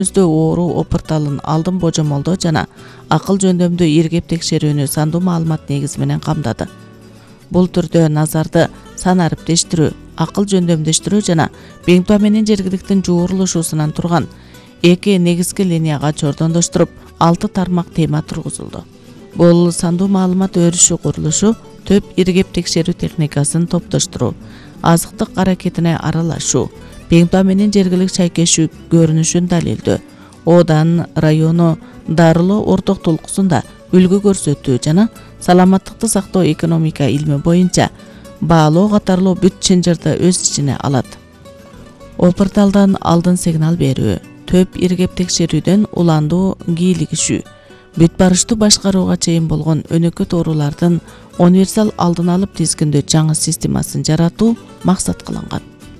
Өздө оору опырталын алдын божомолдоо жана акыл жөндөмдүү иргеп текшерүүнү сандуу маалымат негизи менен камдады. Бул түрдө назарды сан ариптештирүү, акыл жөндөмдөштүрүү жана Беңтуа менен жергиликтин жуурулушуусунан турган эки негизги линияга чордондоштуруп 6 тармак тема тургузулду. Бул сандуу маалымат өрүшү курулушу, төп иргеп текшерүү техникасын топтоштуруу, азыктык аракетине аралашуу, Беңтуа менен жергилик шайкешүү көрүнүшүн далилдөө, Одан району дарылоо орток толкусунда үлгү көрсөтүү жана саламаттыкты сактоо экономика илми боюнча баалоо катарлуу бүт чынжырды өз ичине алат. Опырталдан алдын сигнал берүү, төп иргеп текшерүүдөн уландуу кийлигишүү, бүт барыштуу башкарууга чейин болгон өнөкөт оорулардын универсал алдын алып тизгиндөө жаңы системасын жаратуу максат кылынган.